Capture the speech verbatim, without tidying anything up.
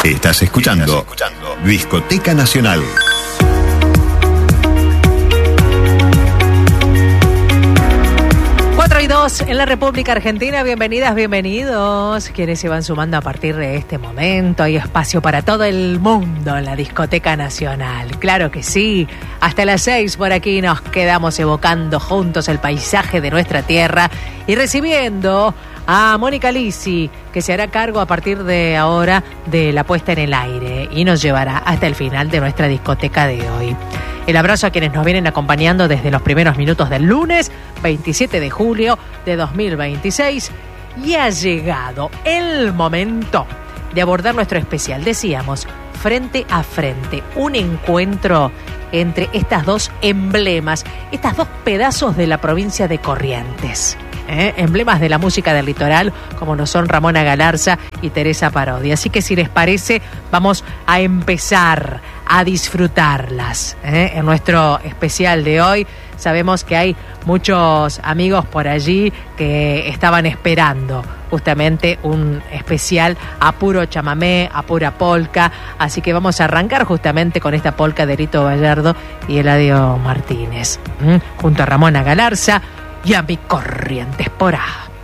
Estás escuchando, Estás escuchando Discoteca Nacional. cuatro y dos en la República Argentina. Bienvenidas, bienvenidos. Quienes se van sumando a partir de este momento. Hay espacio para todo el mundo en la Discoteca Nacional. Claro que sí. Hasta las seis por aquí nos quedamos evocando juntos el paisaje de nuestra tierra y recibiendo a Mónica Lisi, que se hará cargo a partir de ahora de la puesta en el aire y nos llevará hasta el final de nuestra discoteca de hoy. El abrazo a quienes nos vienen acompañando desde los primeros minutos del lunes, veintisiete de julio de dos mil veintiséis. Y ha llegado el momento de abordar nuestro especial. Decíamos, frente a frente, un encuentro entre estas dos emblemas, estas dos pedazos de la provincia de Corrientes. ¿Eh? Emblemas de la música del litoral, como lo son Ramona Galarza y Teresa Parodi. Así que si les parece, vamos a empezar a disfrutarlas, ¿eh? En nuestro especial de hoy. Sabemos que hay muchos amigos por allí que estaban esperando justamente un especial a puro chamamé, a pura polka, así que vamos a arrancar justamente con esta polka de Rito Gallardo y Eladio Martínez, ¿eh? Junto a Ramona Galarza y a mi Corrientes por A.